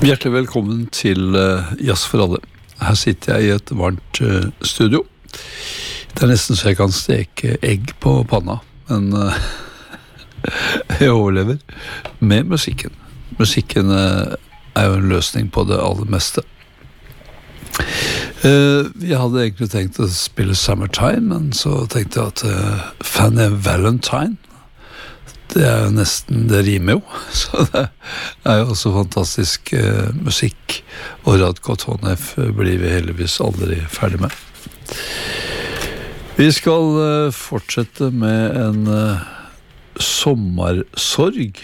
Hjertelig velkommen til Jazz for alle. Her sitter jeg i et varmt studio. Det er nesten så jeg kan steke egg på panna, men jeg overlever med musikken. Musikken er jo en løsning på det aller meste. Vi hadde egentlig tenkt å spille Summertime, men så tenkte jeg at Fanny Valentine, det er jo nesten, det rimer jo, så det er jo også fantastisk musikk, og Radko Tonev blir vi heldigvis aldri ferdig med. Vi skal fortsette med en sommersorg,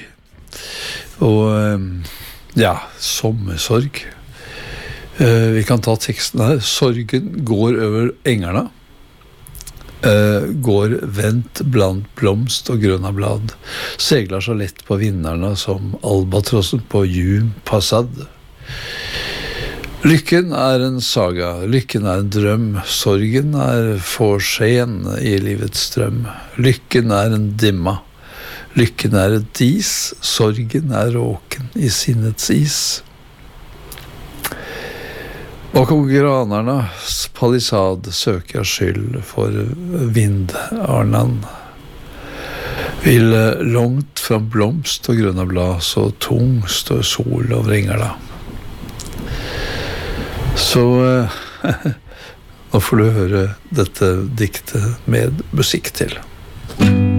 og ja, sommersorg. Vi kan ta teksten her. Sorgen går over engerna, går vendt blant blomst og grønne blad, segler så lett på vinderne som albatrossen på Jum Passad. Lykken er en saga, lykken er en drøm, sorgen er forsken i livets strøm. Lykken er en dimma, lykken er et dis, sorgen er råken i sinnets is. Bakom granernas palisad søker jeg skyld for vindarnan. Vil langt fra blomst og grønne blad, så tung står sol over engerna. Så nå får du høre dette diktet med musikk til.